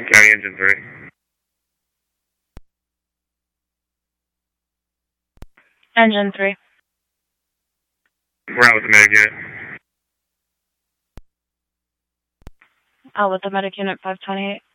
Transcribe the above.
County Engine 3. Engine 3. We're out with the medic unit. Out with the medic unit 528.